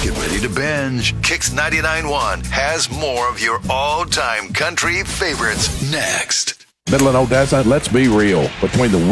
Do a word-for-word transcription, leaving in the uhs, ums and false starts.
Get ready to binge. Kicks ninety-nine point one has more of your all-time country favorites next. Middle and Odessa, let's be real. Between the